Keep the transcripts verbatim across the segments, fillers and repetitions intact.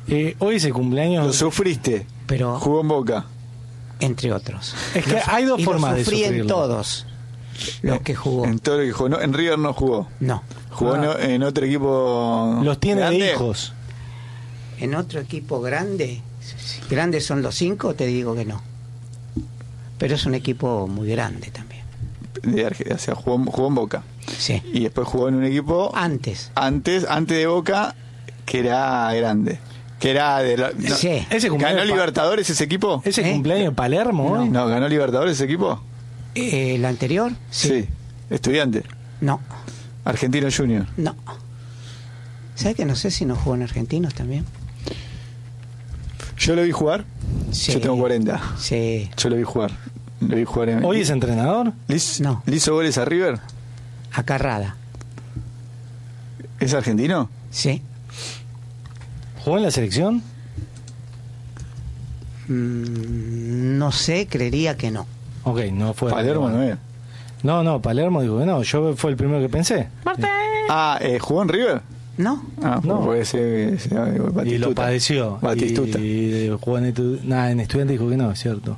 Eh, hoy es el cumpleaños. Lo sufriste. Pero Jugó en Boca. entre otros. Es que hay dos y formas lo de sufrí en sufrirlo. todos los que jugó. En todo lo que jugó. No, en River no jugó. No. Jugó Ah. en, en otro equipo. Los tiene de grande. hijos. En otro equipo grande, si grandes son los cinco, te digo que no. Pero es un equipo muy grande también. De Arge- o sea, jugó, jugó en Boca. Sí. Y después jugó en un equipo. Antes. Antes, antes de Boca, que era grande. Que era de la- no, Sí. Ese cumpleaños ¿Ganó de Pa- Libertadores ese equipo? ¿Ese ¿Eh? cumpleaños de Palermo hoy? No, ¿ganó Libertadores ese equipo? Eh, ¿El anterior? Sí. Estudiante. No, Argentino Junior. no. ¿Sabes que no sé si no jugó en Argentinos también? Yo lo vi jugar. Sí. Yo tengo cuarenta. Sí. Yo lo vi jugar. Lo vi jugar en. ¿Hoy es entrenador? ¿Le hizo, No. ¿Le hizo goles a River? A Carrada. ¿Es argentino? Sí. ¿Jugó en la selección? Mm, no sé, creería que no. Ok, no fue. Palermo no es. No, no, Palermo dijo que no. Yo fue el primero que pensé. Ah, eh, ¿jugó en River? ¿No? Ah, No. puede ser. ser Batistuta. Y lo padeció. Batistuta. Y, y jugó en, estu- nada, en estudiante dijo que no, es cierto.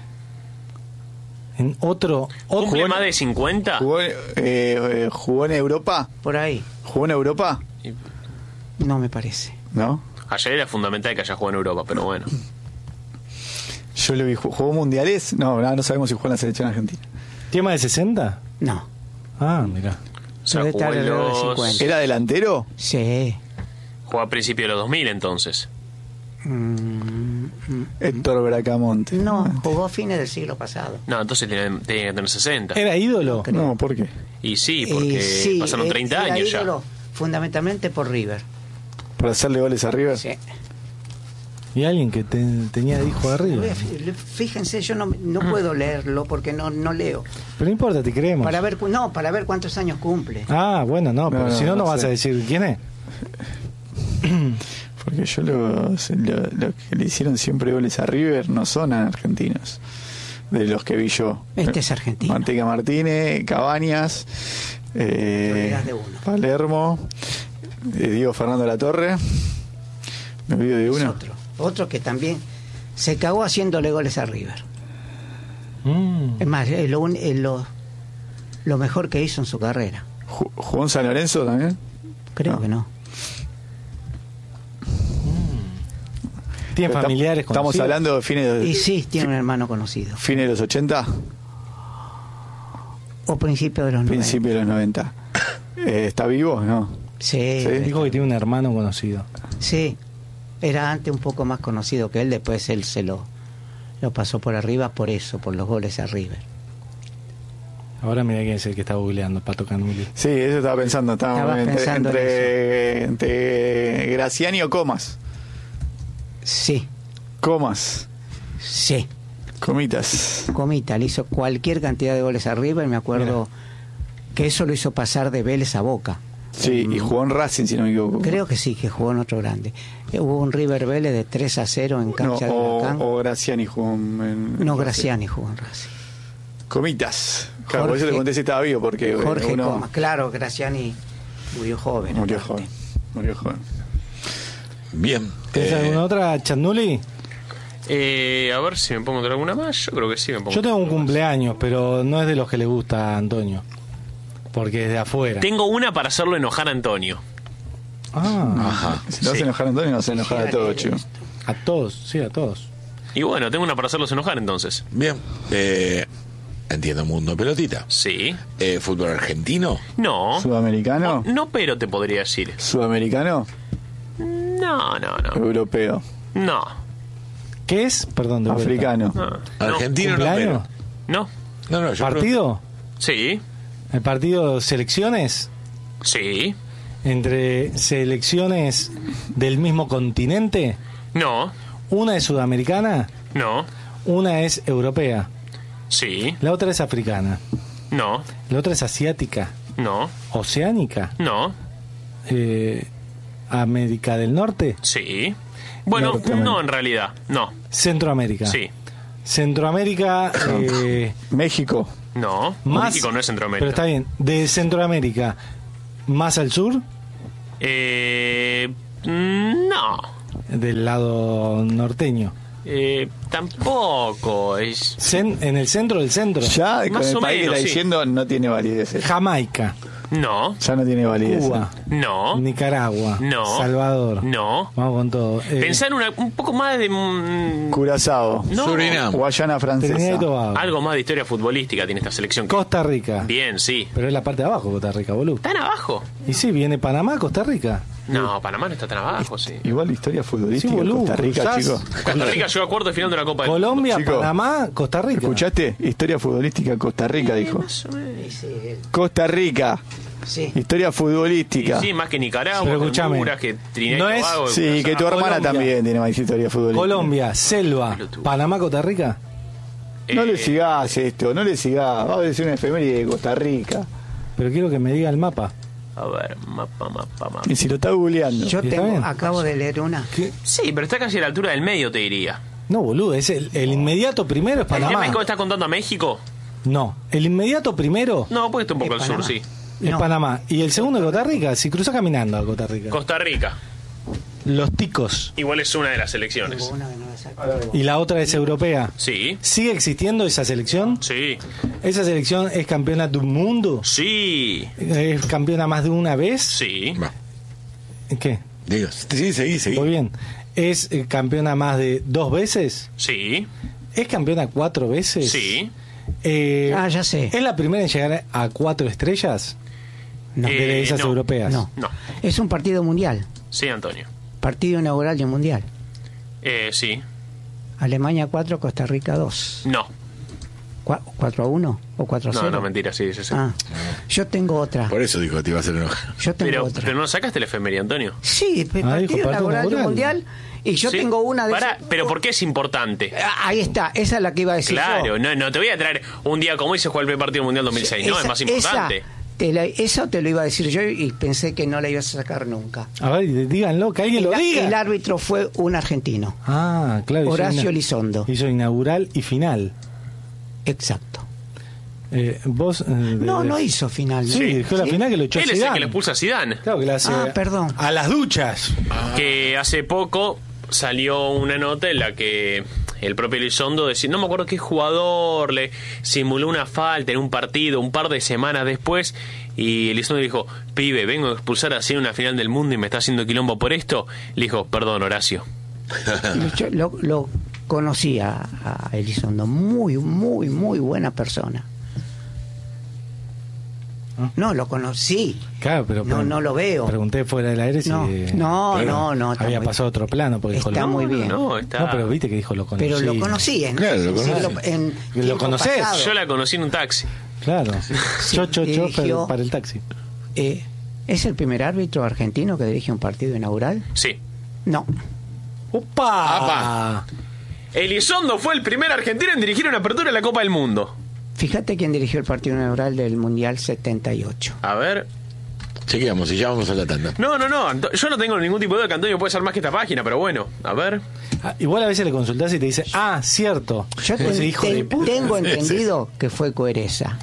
En otro. otro ¿Cumple más de cincuenta? ¿Jugó, eh, eh, ¿Jugó en Europa? Por ahí. ¿Jugó en Europa? No me parece. ¿No? Ayer era fundamental que haya jugado en Europa, pero bueno. Yo lo vi. ¿Jugó mundiales? No, no, no sabemos si jugó en la selección argentina. ¿Tiene más de sesenta? No. Ah, mira. O sea, Debe jugó estar en alrededor de los... cincuenta. ¿Era delantero? Sí. Jugó a principios de los dos mil entonces. Mm, mm. Héctor Bracamonte. No, jugó a fines del siglo pasado. No, entonces tenía, tenía que tener sesenta. ¿Era ídolo? No, ¿por qué? Y sí, porque Eh, sí, pasaron eh, treinta era años ya. ídolo fundamentalmente por River. ¿Para hacerle goles a River? Sí. Y alguien que te- tenía de hijo de Voy a arriba. fi- Fíjense, yo no, no puedo leerlo porque no, no leo. Pero no importa, te creemos. Para ver, cu- no, para ver cuántos años cumple. Ah, bueno, no, pero No, si no, no no vas sé. a decir quién es. Porque yo lo, lo, lo que le hicieron siempre goles a River no son argentinos. De los que vi yo. Este es argentino. Manteca Martínez, Cabañas, eh, Te olvidás de uno. Palermo, eh, Diego Fernando Latorre. Me olvido de Es uno. otro. Otro que también se cagó haciéndole goles a River. Mm. Es más, es lo, un- es lo, lo mejor que hizo en su carrera. Ju- ¿Jugó en San Lorenzo también? Creo No. que no. ¿Tiene Pero familiares Estamos conocidos? hablando de fines de, Y sí, tiene un hermano conocido. fines de los ochenta, O principio de los noventa. principios de los noventa. Eh, ¿Está vivo? No. Sí, Sí. Dijo que tiene un hermano conocido. sí. Era antes un poco más conocido que él, después él se lo, lo pasó por arriba por eso, por los goles a River. Ahora mira quién es el que está googleando, Pato Canuli. Sí, eso estaba pensando. Estaba Estabas entre, pensando en entre, entre Graciani o Comas. Sí, Comas. sí. Comitas. Comita, le hizo cualquier cantidad de goles a River, me acuerdo que eso lo hizo pasar de Vélez a Boca. Sí, y jugó en Racing, si no me equivoco. Creo que sí, que jugó en otro grande. Eh, Hubo un River Vélez de tres a cero en No, cancha de Huracán. o, o Graciani jugó en... en- No, Graciani jugó en Racing. Comitas. Claro, por eso Jorge- te conté si estaba vivo, porque eh, Jorge uno Comas, claro, Graciani murió joven. murió aparte. joven. Murió joven. Bien. ¿Tienes eh, alguna otra, Chanduli? Eh, a ver si me pongo alguna más. Yo creo que sí me pongo. Yo tengo un alguna más. cumpleaños, pero no es de los que le gusta a Antonio. Porque es de afuera. Tengo una para hacerlo enojar a Antonio. Ah, Ajá. Si lo Sí. hace enojar a Antonio, lo hace enojar a todo, chico. a todos, sí, a todos. Y bueno, tengo una para hacerlos enojar entonces. Bien. Eh, entiendo mundo pelotita. Sí. Eh, ¿Fútbol argentino? No. ¿Sudamericano? No, pero te podría decir. ¿Sudamericano? No, no, no. ¿Europeo? No. ¿Qué es? Perdón, de vuelta. ¿Africano? No. Argentino no, ¿Cumpleaños? No. pero- No, no, yo ¿Partido? Sí. ¿El partido selecciones? Sí. ¿Entre selecciones del mismo continente? No. Una es sudamericana, No. una es europea, Sí. la otra es africana, No. la otra es asiática, No. oceánica, No. eh, América del Norte, Sí. Bueno, Norteamérica. no en realidad. No. Centroamérica. Sí. Centroamérica, eh, ¿México? No. más. México no es Centroamérica. Pero está bien, de Centroamérica, más al sur, Eh, no. del lado norteño. Eh, tampoco es... Cen- en el centro del centro. Ya con Más el o país que menos, está sí. diciendo no tiene validez. eso. Jamaica, No, Ya no tiene validez. Cuba, no, Nicaragua, No. Salvador. no. Vamos con todo. Eh, Pensá en una, un poco más de... mm, Curazao, no, Surinam. Guayana Trinidad y Francesa. Tobago. algo más de historia futbolística tiene esta selección. que- Costa Rica. Bien, sí. Pero es la parte de abajo, Costa Rica, boludo. ¿Están abajo? Y sí, viene Panamá, Costa Rica. No, Panamá no está tan abajo, sí. Igual historia futbolística Sí, de boludo, Costa Rica, cruzás. chicos. Costa Rica llegó a cuarto de final de la Copa del Mundo. Colombia, Chico. Panamá, Costa Rica. ¿Escuchaste? Historia futbolística Costa Rica, dijo. Sí, sí, Costa Rica. sí. Historia futbolística. Sí, más que Nicaragua, Pero que escuchame, Honduras, que Trinidad no y es- Tobago. Sí, que tu Ah, hermana Colombia. también tiene más historia futbolística. Colombia, Selva, Pelotudo. Panamá, Costa Rica. No Eh, le sigas esto, no le sigas. Vamos a decir una efeméride de Costa Rica. Pero quiero que me diga el mapa. A ver, mapa, mapa, mapa. Y si lo está googleando. Yo ¿Está tengo, bien? acabo de leer una. Sí, pero está casi a la altura del medio, te diría. No, boludo, es el, el inmediato primero es ¿El de Panamá. México está contando a México? No, el inmediato primero No, porque está un poco Es al sur, Panamá. sí. es No. Panamá. Y el segundo es Costa Rica, si cruzas caminando a Costa Rica. Costa Rica. Los ticos. Igual es una de las selecciones. Tengo una que no la saco. Y la otra es europea. Sí, ¿Sigue existiendo esa selección? sí, ¿Esa selección es campeona del mundo? sí, ¿Es campeona más de una vez? sí. Va, ¿Qué? digo, sí, seguí, seguí. Muy bien. ¿Es eh, campeona más de dos veces? Sí, ¿Es campeona cuatro veces? sí. Eh, Ah, ya sé. ¿Es la primera en llegar a cuatro estrellas? No. de Eh, esas no. europeas. No. No. Es un partido mundial. Sí, Antonio. Partido inaugural del mundial. Eh, sí. Alemania cuatro, Costa Rica dos. No. Cua- ¿cuatro a uno o cuatro a cero? No, no, mentira, sí, sí, sí. Ah, yo tengo otra. Por eso dijo que te iba a hacer enojar. Yo tengo Pero, otra. pero no sacaste la efeméride, Antonio. Sí, el Ah, partido dijo partido inaugural del inaugural. mundial. Y yo Sí. tengo una de Pará, esas- pero ¿por qué es importante? Ah, ahí está, esa es la que iba a decir Claro, yo. no, no te voy a traer un día como hoy se jugó el primer partido mundial dos mil seis, no, Esa- es más importante. Esa te, la- esa te lo iba a decir yo y pensé que no la ibas a sacar nunca. A ver, díganlo, que alguien El, lo diga. el árbitro fue un argentino. Ah, claro. hizo Horacio ina- Elizondo. Hizo inaugural y final. Exacto. Eh, vos... eh, de- No, no hizo final. Sí, ¿no? dijo la ¿Sí? final que lo echó Él es el Zidane. que le expulsa a Zidane. Claro que la hace Ah, perdón. a las duchas. Que hace poco salió una nota en la que el propio Elizondo decía, no me acuerdo qué jugador le simuló una falta en un partido un par de semanas después, y Elizondo dijo, pibe, vengo a expulsar así en una final del mundo y me está haciendo quilombo por esto. Le dijo, perdón, Horacio. Yo lo, lo conocí a, a Elizondo, muy, muy, muy buena persona. Ah. No, lo conocí. Claro, pero... No, no lo veo. Pregunté fuera del aire si... No, no, Pero no, no, está había muy- pasado a otro plano porque dijo... Está lo- muy bien. No, está... No, pero viste que dijo lo conocí. Pero lo conocí en, Claro, lo en conocí. siglo- en ¿Lo tiempo conocés? pasado. Yo la conocí en un taxi. Claro. Yo, yo, yo, dirigió- para el taxi. Eh, ¿Es el primer árbitro argentino que dirige un partido inaugural? Sí. No. ¡Opa! Apa. Elizondo fue el primer argentino en dirigir una apertura en la Copa del Mundo. Fíjate quién dirigió el partido inaugural del Mundial setenta y ocho. A ver... Chequeamos y ya vamos a la tanda. No, no, no. Anto- Yo no tengo ningún tipo de duda que Antonio puede ser más que esta página, pero bueno, a ver. Ah, igual a veces le consultás y te dice, ah, cierto. Yo Vos ten- decís, hijo ten- de puta. tengo entendido que fue Coereza.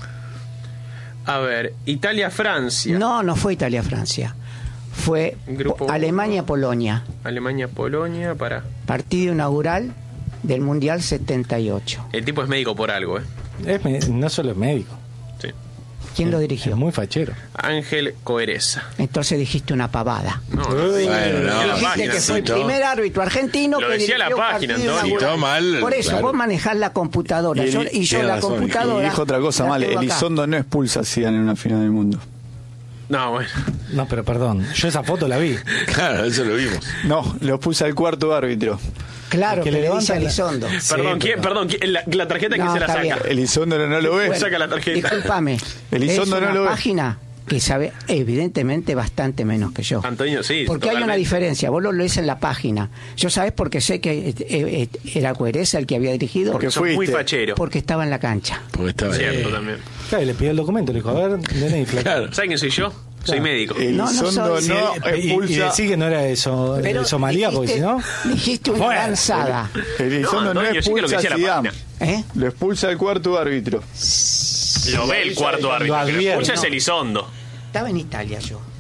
A ver, Italia-Francia. No, no fue Italia-Francia. Fue Grupo Po- Alemania-Polonia. Alemania-Polonia, para. Partido inaugural del Mundial setenta y ocho. El tipo es médico por algo, ¿eh? Es me- no solo es médico, Sí. ¿Quién lo es dirigió? muy fachero. Ángel Coereza. Entonces dijiste una pavada. No, no. Bueno, no, Decía la Dijiste página, que fue el sí, primer árbitro argentino Lo que decía dirigió la un página, partido Antonio. inaugural. Citó mal, Por eso, claro. vos manejás la computadora. Y yo, Eli- y yo tiene la razón. computadora. Y dijo otra cosa la mal. tengo acá. Elizondo no expulsa a Zidane en una final del mundo. No, bueno. No, pero perdón, yo esa foto la vi. Claro, eso lo vimos. No, lo expulsa el cuarto árbitro. Claro, Que que le le levanta dice a la- Elizondo. Perdón, ¿quién? pero- Perdón, ¿quién? La, la tarjeta que No, se la está saca. bien. Elizondo no lo ve. Bueno, Saca la tarjeta. Discúlpame. Elizondo es no una lo ve. página que sabe evidentemente bastante menos que yo. Antonio, sí. Porque hay una totalmente. diferencia, vos lo lees en la página. Yo sabés porque sé que eh, eh, era Coereza el que había dirigido, Porque porque, Son muy fuiste. fachero. estaba en la cancha. Porque estaba Cierto también. Claro, y le pidió el documento, le dijo, a ver, D N I, flaco. Claro. ¿Saben quién soy yo? Soy médico. No, no Elizondo soy- no, Sí, y, y expulsa. decir que no era de, so- de Somalia, porque si no... dijiste una Fuera. lanzada. Elizondo No, no, Antonio, sí que lo que expulsa decía a la Zidane. página. ¿Eh? Lo expulsa el cuarto árbitro. Lo ve el cuarto Lo árbitro. Que lo advierte, escucha es ¿no? Elizondo. Estaba en Italia yo.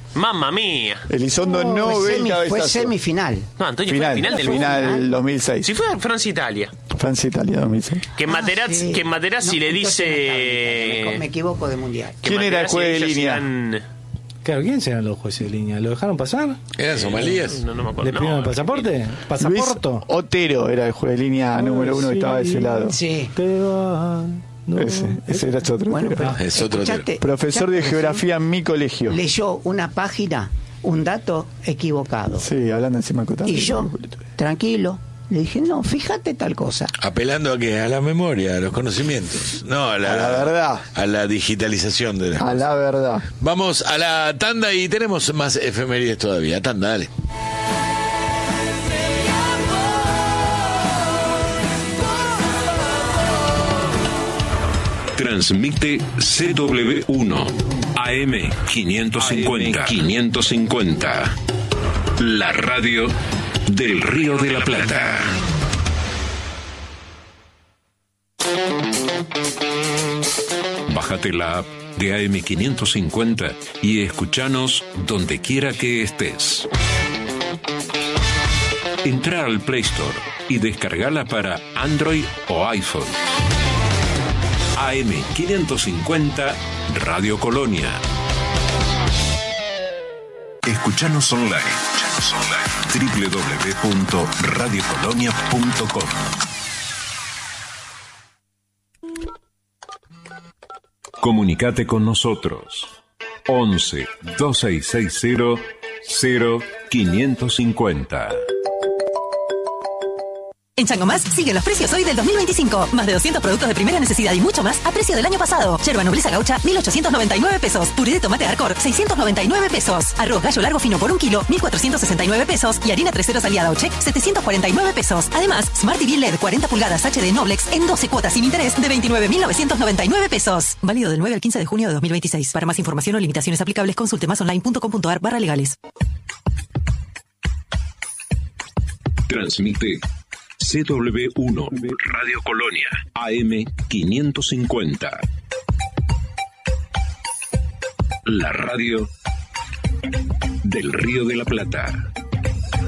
Mamma mía. Elizondo Oh, no fue ve el semi- cabezazo. Fue semifinal. No, Antonio, Final, fue final del final dos mil seis. Si fue Francia-Italia. Francia-Italia dos mil seis. Que Ah, Materazzi, sí. que Materazzi No, le entonces no estaba en Italia, dice... me, me equivoco de mundial. que ¿Quién era el Materazzi juez de ellos línea? eran- Claro, ¿quiénes eran los jueces de línea? ¿Lo dejaron pasar? ¿Eran somalíes? No, no me acuerdo. ¿Le pidieron No, el pasaporte? Luis ¿Pasaporto? Otero era el juez de línea número uno que estaba de ese lado. Sí. Te van, no. Ese, ese era otro. Bueno, Otero. pero Es otro escuchaste, Profesor de escuchaste, geografía en mi colegio. leyó una página, un dato equivocado. Sí, hablando encima de Cotán. Y yo, tranquilo, le dije, no, fíjate tal cosa. Apelando a qué? A la memoria, a los conocimientos. No, a la, A la verdad. A la digitalización de las A cosas. la verdad. Vamos a la tanda y tenemos más efemérides todavía. Tanda, dale. Transmite C W uno A M quinientos cincuenta. quinientos cincuenta. La radio del Río de la Plata. Bájate la app de A M quinientos cincuenta y escuchanos donde quiera que estés. Entra al Play Store y descargala para Android o iPhone. A M quinientos cincuenta Radio Colonia. Escuchanos online. Escuchanos online. doble u doble u doble u punto radio colonia punto com. Comunicate con nosotros. once, dos seis seis cero, cero quinientos cincuenta. En Changomás siguen los precios hoy del dos mil veinticinco. Más de doscientos productos de primera necesidad y mucho más a precio del año pasado. Yerba nobleza gaucha, mil ochocientos noventa y nueve pesos. Puré de tomate Arcor, seiscientos noventa y nueve pesos. Arroz gallo largo fino por un kilo, mil cuatrocientos sesenta y nueve pesos. Y harina tres ceros aliada o check, setecientos cuarenta y nueve pesos. Además, Smart T V L E D cuarenta pulgadas H D Noblex en doce cuotas sin interés de veintinueve mil novecientos noventa y nueve pesos. Válido del nueve al quince de junio de dos mil veintiséis. Para más información o limitaciones aplicables, consulte más online punto com punto ar barra legales. Transmite C W uno Radio Colonia A M quinientos cincuenta. La radio del Río de la Plata.